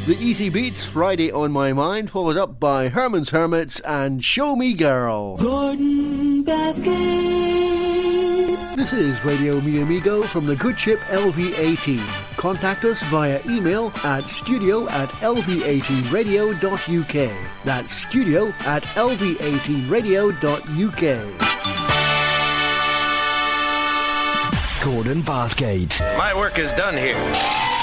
The Easy Beats, Friday on My Mind, followed up by Herman's Hermits and Show Me Girl. Gordon Bathgate. This is Radio Mi Amigo from the good ship LV18. Contact us via email at studio@lv18radio.uk. That's studio@lv18radio.uk. Gordon Bathgate. My work is done here.